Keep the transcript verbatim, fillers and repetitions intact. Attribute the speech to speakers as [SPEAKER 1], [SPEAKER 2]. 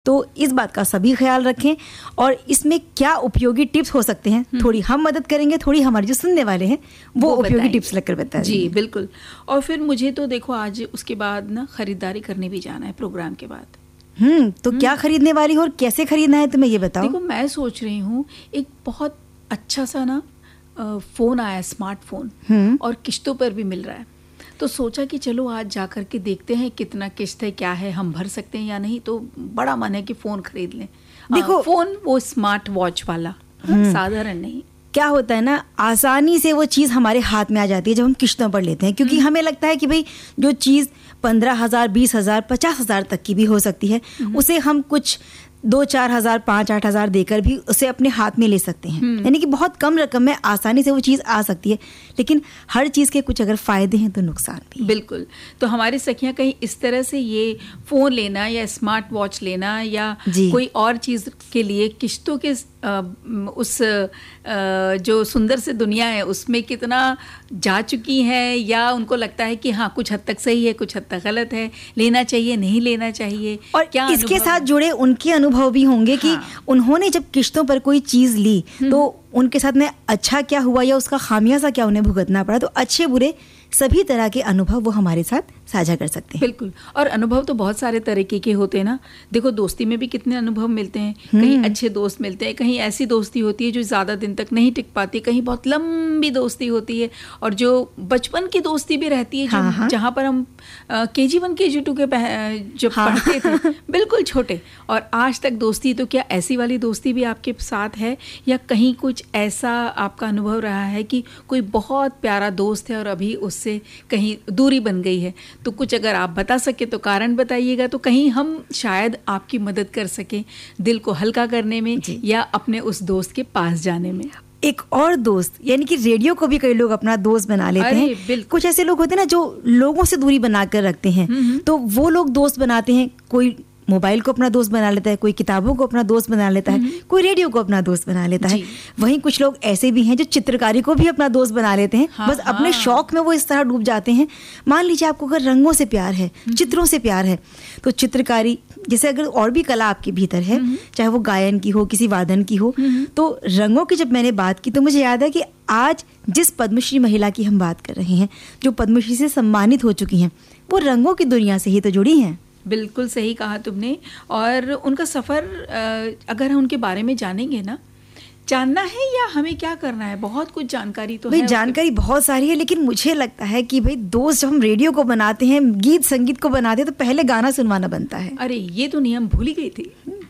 [SPEAKER 1] तो इस बात का सभी ख्याल रखें और इसमें क्या उपयोगी टिप्स हो सकते हैं थोड़ी हम मदद करेंगे, थोड़ी हमारे जो सुनने वाले हैं वो, वो उपयोगी टिप्स लगकर बताएं।
[SPEAKER 2] जी बिल्कुल। और फिर मुझे तो देखो आज उसके बाद ना खरीदारी करने भी जाना है प्रोग्राम के बाद।
[SPEAKER 1] हम्म तो क्या खरीदने वाली हो और कैसे खरीदना है तुम्हें ये बताओ।
[SPEAKER 2] देखो मैं सोच रही हूँ एक बहुत अच्छा सा ना फ़ोन आया, स्मार्टफोन, और किश्तों पर भी मिल रहा है। तो सोचा कि चलो आज जा कर के देखते हैं कितना किश्त है, क्या है, हम भर सकते हैं या नहीं। तो बड़ा मन है कि फ़ोन खरीद लें। देखो फ़ोन वो स्मार्ट वॉच वाला, साधारण नहीं।
[SPEAKER 1] क्या होता है ना, आसानी से वो चीज़ हमारे हाथ में आ जाती है जब हम किश्तों पर लेते हैं, क्योंकि हमें लगता है कि भाई जो चीज़ पंद्रह हजार बीस हजार पचास हजार तक की भी हो सकती है, उसे हम कुछ दो चार हजार पाँच आठ हजार देकर भी उसे अपने हाथ में ले सकते हैं। यानी कि बहुत कम रकम में आसानी से वो चीज़ आ सकती है। लेकिन हर चीज़ के कुछ अगर फ़ायदे हैं तो नुकसान भी।
[SPEAKER 2] बिल्कुल। तो हमारी सखियाँ कहीं इस तरह से ये फ़ोन लेना या स्मार्ट वॉच लेना या कोई और चीज़ के लिए किश्तों के आ, उस आ, जो सुंदर से दुनिया है उसमें कितना जा चुकी है, या उनको लगता है कि हाँ कुछ हद तक सही है कुछ हद तक गलत है, लेना चाहिए नहीं लेना चाहिए,
[SPEAKER 1] और क्या इसके साथ जुड़े उनके अनुभव भी होंगे। हाँ। कि उन्होंने जब किश्तों पर कोई चीज़ ली तो उनके साथ में अच्छा क्या हुआ या उसका खामियाजा क्या उन्हें भुगतना पड़ा। तो अच्छे बुरे सभी तरह के अनुभव वो हमारे साथ साझा कर सकते हैं।
[SPEAKER 2] बिल्कुल। और अनुभव तो बहुत सारे तरीके के होते हैं ना। देखो दोस्ती में भी कितने अनुभव मिलते हैं। कहीं अच्छे दोस्त मिलते हैं, कहीं ऐसी दोस्ती होती है जो ज़्यादा दिन तक नहीं टिक पाती, कहीं बहुत लंबी दोस्ती होती है, और जो बचपन की दोस्ती भी रहती है, जो हाँ। जहाँ पर हम के जी वन के जी टू के जब हाँ। पढ़ते थे बिल्कुल छोटे, और आज तक दोस्ती। तो क्या ऐसी वाली दोस्ती भी आपके साथ है, या कहीं कुछ ऐसा आपका अनुभव रहा है कि कोई बहुत प्यारा दोस्त है और अभी उससे कहीं दूरी बन गई है? तो कुछ अगर आप बता सके तो कारण बताइएगा, तो कहीं हम शायद आपकी मदद कर सकें दिल को हल्का करने में या अपने उस दोस्त के पास जाने में।
[SPEAKER 1] एक और दोस्त, यानी कि रेडियो को भी कई लोग अपना दोस्त बना लेते हैं। कुछ ऐसे लोग होते हैं ना जो लोगों से दूरी बना कर रखते हैं, तो वो लोग दोस्त बनाते हैं। कोई मोबाइल को अपना दोस्त बना लेता है, कोई किताबों को अपना दोस्त बना लेता है, कोई रेडियो को अपना दोस्त बना लेता है। वहीं कुछ लोग ऐसे भी हैं जो चित्रकारी को भी अपना दोस्त बना लेते हैं। हाँ, बस हाँ। अपने शौक में वो इस तरह डूब जाते हैं। मान लीजिए आपको अगर रंगों से प्यार है, चित्रों से प्यार है, तो चित्रकारी जैसे अगर और भी कला आपके भीतर है, चाहे वो गायन की हो, किसी वादन की हो, तो रंगों की जब मैंने बात की तो मुझे याद है कि आज जिस पद्मश्री महिला की हम बात कर रहे हैं, जो पद्मश्री से सम्मानित हो चुकी हैं, वो रंगों की दुनिया से ही तो जुड़ी हैं।
[SPEAKER 2] बिल्कुल सही कहा तुमने। और उनका सफ़र अगर हम उनके बारे में जानेंगे ना, जानना है या हमें क्या करना है, बहुत कुछ जानकारी तो है।
[SPEAKER 1] जानकारी बहुत सारी है, लेकिन मुझे लगता है कि भाई दोस्त जब हम रेडियो को बनाते हैं, गीत संगीत को बनाते हैं, तो पहले गाना सुनवाना बनता है।
[SPEAKER 2] अरे ये तो नियम भूल ही गई थी।